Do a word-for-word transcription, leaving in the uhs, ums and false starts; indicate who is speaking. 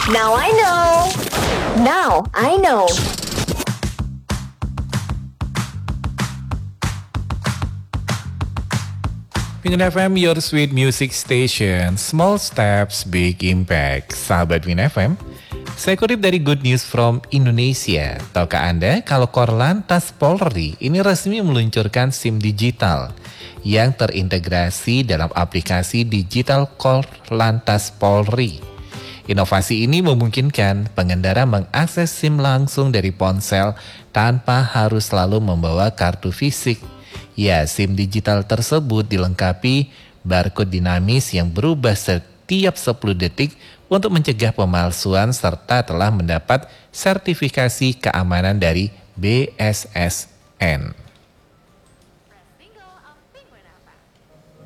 Speaker 1: Now I know. Now I know.
Speaker 2: Win F M, your sweet music station. Small steps, big impact. Sahabat Win F M, saya kutip dari Good News from Indonesia. Tahukah Anda kalau Korlantas Polri ini resmi meluncurkan SIM digital yang terintegrasi dalam aplikasi digital Korlantas Polri. Inovasi ini memungkinkan pengendara mengakses SIM langsung dari ponsel tanpa harus selalu membawa kartu fisik. Ya, SIM digital tersebut dilengkapi barcode dinamis yang berubah setiap sepuluh detik untuk mencegah pemalsuan serta telah mendapat sertifikasi keamanan dari B S S N.